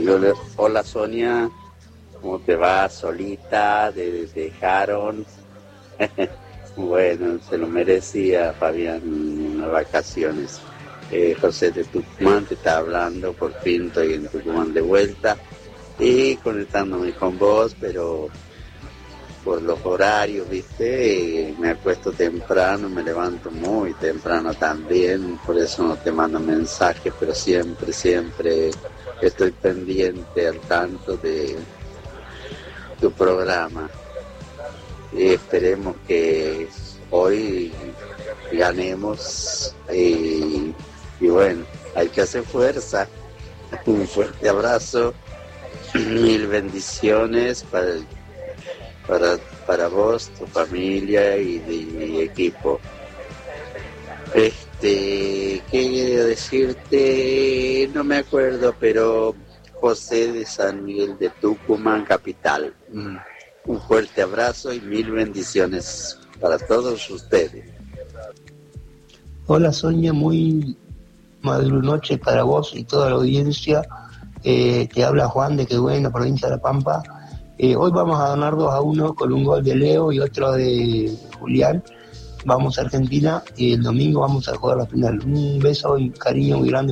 Hola Sonia, ¿cómo te va? Solita, te dejaron. Bueno, se lo merecía Fabián, unas vacaciones. José de Tucumán te está hablando, por fin estoy en Tucumán de vuelta y conectándome con vos, pero por los horarios, ¿viste? Me acuesto temprano, me levanto muy temprano también, por eso no te mando mensajes, pero siempre estoy pendiente al tanto de tu programa. Esperemos que hoy ganemos y bueno, hay que hacer fuerza. Un fuerte abrazo, mil bendiciones para vos, tu familia y mi equipo. ¿Qué quería decirte? No me acuerdo, pero José de San Miguel de Tucumán, capital. Un fuerte abrazo y mil bendiciones para todos ustedes. Hola Sonia, muy madrunoche para vos y toda la audiencia. Te habla Juan de Quehuén, la provincia de La Pampa. Hoy vamos a ganar 2-1 con un gol de Leo y otro de Julián. Vamos a Argentina y el domingo vamos a jugar la final. Un beso y cariño muy grande